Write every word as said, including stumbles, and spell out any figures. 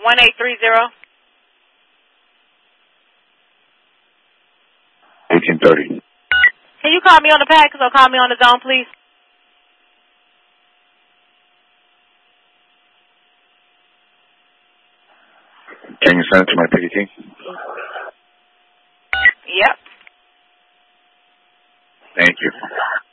one eight three zero. eighteen thirty. Can you call me on the package or call me on the zone, please? Can you send it to my P D T? Yep. Thank you.